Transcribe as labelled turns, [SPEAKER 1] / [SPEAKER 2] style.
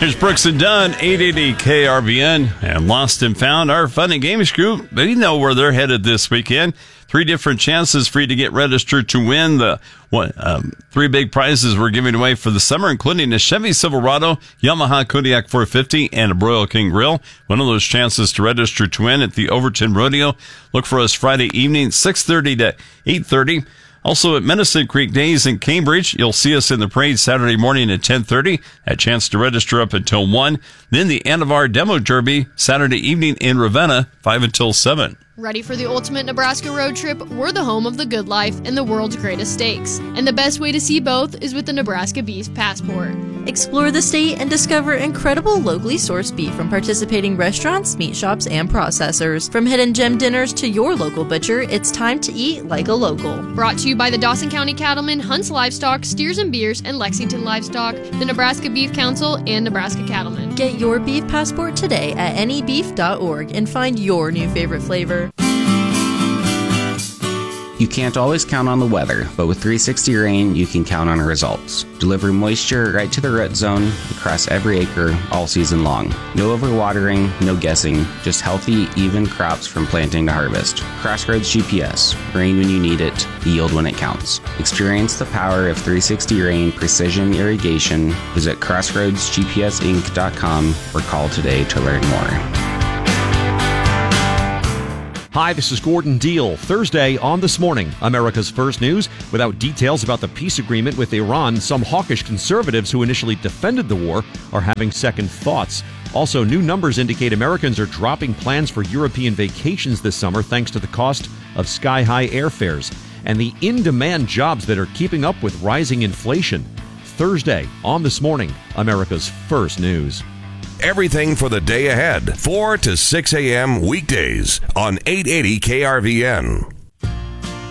[SPEAKER 1] Here's Brooks and Dunn, 880 KRVN, and Lost and Found, our fun and gaming crew. They know where they're headed this weekend. 3 different chances for you to get registered to win the 3 big prizes we're giving away for the summer, including a Chevy Silverado, Yamaha Kodiak 450, and a Broil King Grill. One of those chances to register to win at the Overton Rodeo. Look for us Friday evening, 6:30 to 8:30. Also at Medicine Creek Days in Cambridge, you'll see us in the parade Saturday morning at 10:30. A chance to register up until 1. Then the Anavar Demo Derby Saturday evening in Ravenna, 5 until 7.
[SPEAKER 2] Ready for the ultimate Nebraska road trip? We're the home of the good life and the world's greatest steaks. And the best way to see both is with the Nebraska Beef Passport.
[SPEAKER 3] Explore the state and discover incredible locally sourced beef from participating restaurants, meat shops, and processors. From hidden gem dinners to your local butcher, it's time to eat like a local.
[SPEAKER 2] Brought to you by the Dawson County Cattlemen, Hunts Livestock, Steers and Beers, and Lexington Livestock, the Nebraska Beef Council, and Nebraska Cattlemen.
[SPEAKER 3] Get your beef passport today at anybeef.org and find your new favorite flavor.
[SPEAKER 4] You can't always count on the weather, but with 360 Rain, you can count on results. Deliver moisture right to the root zone across every acre all season long. No overwatering, no guessing, just healthy, even crops from planting to harvest. Crossroads GPS. Rain when you need it, yield when it counts. Experience the power of 360 Rain Precision Irrigation. Visit crossroadsgpsinc.com or call today to learn more.
[SPEAKER 5] Hi, this is Gordon Deal. Thursday on This Morning, America's First News. Without details about the peace agreement with Iran, some hawkish conservatives who initially defended the war are having second thoughts. Also, new numbers indicate Americans are dropping plans for European vacations this summer thanks to the cost of sky-high airfares and the in-demand jobs that are keeping up with rising inflation. Thursday on This Morning, America's First News.
[SPEAKER 6] Everything for the day ahead, 4 to 6 a.m. weekdays on 880 KRVN.